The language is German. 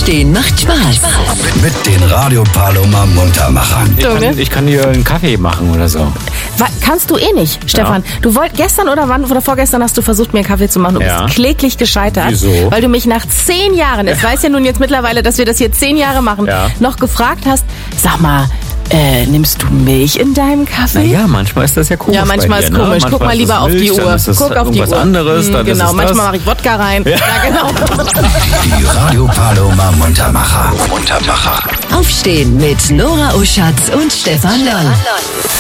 Aufstehen macht Spaß. Mit den Radio Paloma Muntermachern. Ich kann dir einen Kaffee machen oder so. Kannst du eh nicht, Stefan. Du gestern oder vorgestern hast du versucht, mir einen Kaffee zu machen. Du bist kläglich gescheitert. Wieso? Weil du mich nach 10 Jahren, es weiß ja nun jetzt mittlerweile, dass wir das hier 10 Jahre machen, noch gefragt hast, sag mal, nimmst du Milch in deinem Kaffee? Naja, manchmal ist das ja komisch. Ja, manchmal ist komisch. Guck mal lieber auf die Uhr. Guck auf die Uhr. Anderes, dann genau, ist es manchmal mache ich Wodka rein. Ja, genau. Die Radio Paloma Muntermacher. Aufstehen mit Nora Uschatz und Stefan Loll.